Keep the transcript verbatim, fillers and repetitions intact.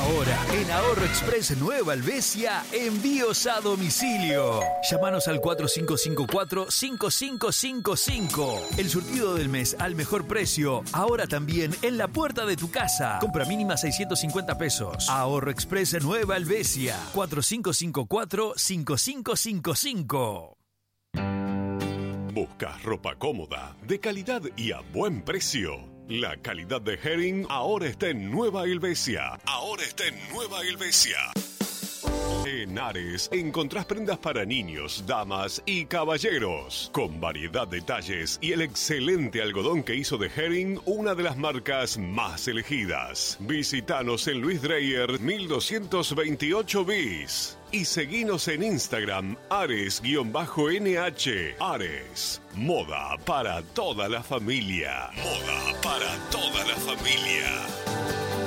Ahora, en Ahorro Express Nueva Helvecia, envíos a domicilio. Llámanos al cuatro cinco cinco cuatro, cinco cinco cinco cinco. El surtido del mes al mejor precio, ahora también en la puerta de tu casa. Compra mínima seiscientos cincuenta pesos. Ahorro Express Nueva Helvecia, cuatro cinco cinco cuatro, cinco cinco cinco cinco. ¿Buscas ropa cómoda, de calidad y a buen precio? La calidad de Hering ahora está en Nueva Helvecia. Ahora está en Nueva Helvecia. En Ares encontrás prendas para niños, damas y caballeros, con variedad de talles y el excelente algodón que hizo de Hering una de las marcas más elegidas. Visítanos en Luis Dreyer mil doscientos veintiocho bis y seguinos en Instagram Ares-N H. Ares, moda para toda la familia. Moda para toda la familia.